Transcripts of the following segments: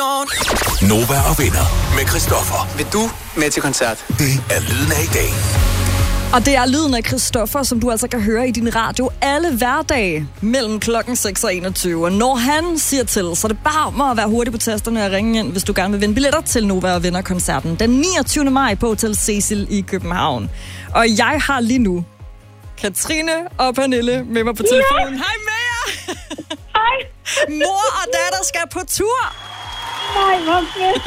Nova og Venner med Christoffer. Vil du med til koncert? Det er lyden af i dag. Og det er lyden af Christoffer, som du altså kan høre i din radio alle hverdage mellem klokken 6 og 21. Og når han siger til, så er det bare om at være hurtig på tasterne og ringe ind, hvis du gerne vil vinde billetter til Nova og Venner-koncerten den 29. maj på Hotel Cecil i København. Og jeg har lige nu Katrine og Pernille med mig på telefonen. Hej med jer! Hej. Mor og datter skal på tur. Nej, hvor fedt.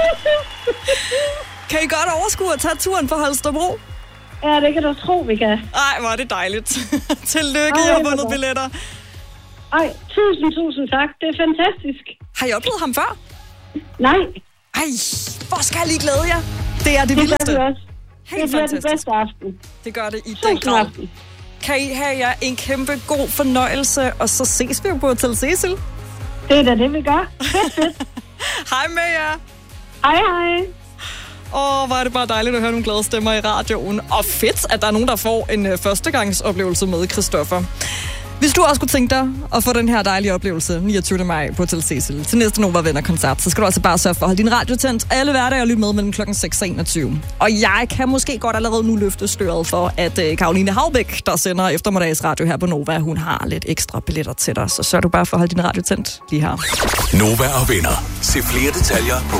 Kan I godt overskue at tage turen fra Holstebro? Ja, det kan du tro, vi kan. Ej, hvor er det dejligt. Tillykke, I har vundet billetter. Ej, tusind tak. Det er fantastisk. Har I oplevet ham før? Nej. Ej, hvor skal jeg lige glæde jer? Det er det vildeste. Det også. Helt det bliver fantastisk. den bedste aften. Det gør det i den grad. Aften. Kan I have jer en kæmpe god fornøjelse, og så ses vi på Hotel Cecil. Det er da det, vi gør. Fedt. Hej med jer. Hej. Hvor er det bare dejligt at høre nogle glade stemmer i radioen. Og fedt, at der er nogen, der får en førstegangsoplevelse med Christoffer. Hvis du også kunne tænke dig at få den her dejlige oplevelse 29. maj på Hotel Cecil til næste Nova Venner-koncert, så skal du altså bare sørge for at holde din radio tændt alle hverdage og lytte med mellem klokken 6 og 21. Og jeg kan måske godt allerede nu løfte sløret for, at Caroline Haubæk, der sender eftermiddagsradio her på Nova, hun har lidt ekstra billetter til dig. Så sørg du bare for at holde din radio tændt lige her. Nova og Venner. Se flere detaljer på